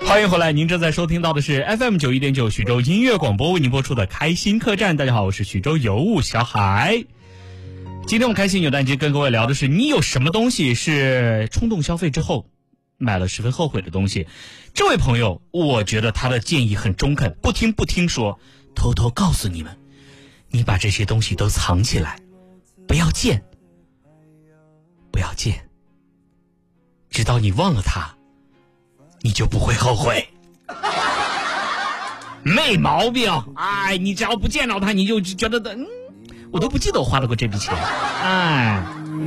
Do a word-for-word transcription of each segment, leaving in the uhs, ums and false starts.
欢迎回来，您正在收听到的是 F M 九一点九徐州音乐广播为您播出的开心客栈。大家好，我是徐州尤物小海。今天我们开心扭蛋机跟各位聊的是，你有什么东西是冲动消费之后买了十分后悔的东西？这位朋友，我觉得他的建议很中肯，不听不听说，偷偷告诉你们，你把这些东西都藏起来，不要见，不要见，直到你忘了它，你就不会后悔。没毛病，哎，你只要不见到它，你就觉得嗯，我都不记得我花了过这笔钱，哎，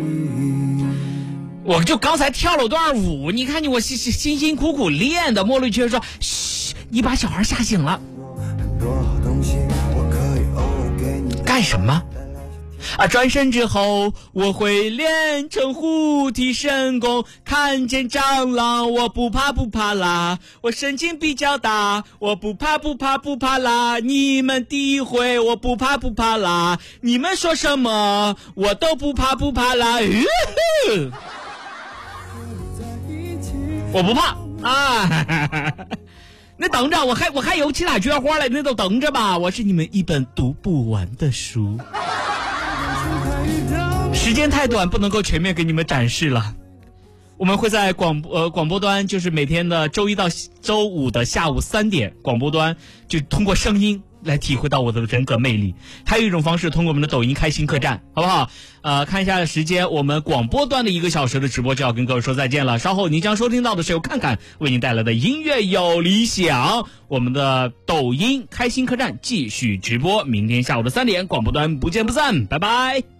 我就刚才跳了段舞，你看你我辛辛辛苦苦练的，莫律却说，嘘，你把小孩吓醒了，干什么？啊！转身之后，我会练成护体神功。看见蟑螂，我不怕不怕啦。我神经比较大，我不怕不怕不怕啦。你们诋毁，我不怕不怕啦。你们说什么，我都不怕不怕啦。呃、我不怕啊！那等着，我还我还有其他绝活嘞，那都等着吧。我是你们一本读不完的书。时间太短，不能够全面给你们展示了。我们会在广播呃广播端，就是每天的周一到周五的下午三点，广播端就通过声音来体会到我的人格魅力。还有一种方式，通过我们的抖音开心客栈，好不好？呃，看一下时间，我们广播端的一个小时的直播就要跟各位说再见了。稍后您将收听到的是由看看为您带来的音乐有理想。我们的抖音开心客栈继续直播，明天下午的三点，广播端不见不散，拜拜。